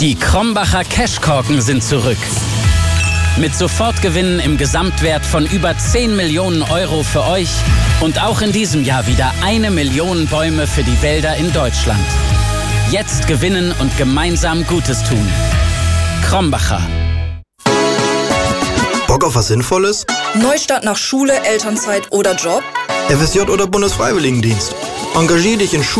Die Krombacher Cashkorken sind zurück. Mit Sofortgewinnen im Gesamtwert von über 10 Millionen Euro für euch und auch in diesem Jahr wieder 1 Million Bäume für die Wälder in Deutschland. Jetzt gewinnen und gemeinsam Gutes tun. Krombacher. Bock auf was Sinnvolles? Neustart nach Schule, Elternzeit oder Job? FSJ oder Bundesfreiwilligendienst? Engagier dich in Schule